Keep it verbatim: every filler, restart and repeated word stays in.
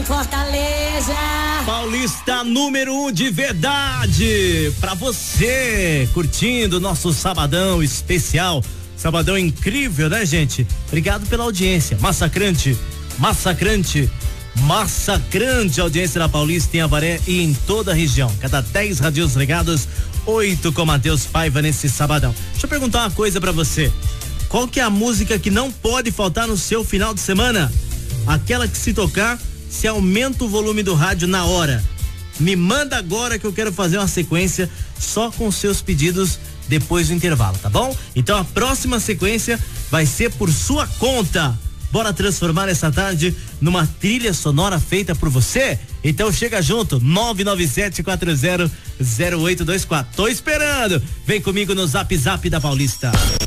em Fortaleza. Paulista número um de verdade. Pra você, curtindo nosso sabadão especial. Sabadão incrível, né, gente? Obrigado pela audiência. Massacrante, massacrante, massacrante audiência da Paulista em Avaré e em toda a região. Cada dez radios ligados, oito com Matheus Paiva nesse sabadão. Deixa eu perguntar uma coisa pra você. Qual que é a música que não pode faltar no seu final de semana? Aquela que se tocar, se aumenta o volume do rádio na hora. Me manda agora que eu quero fazer uma sequência só com seus pedidos depois do intervalo, tá bom? Então a próxima sequência vai ser por sua conta. Bora transformar essa tarde numa trilha sonora feita por você? Então chega junto, nove nove sete quatro zero zero oito dois quatro. Tô esperando. Vem comigo no Zap Zap da Paulista.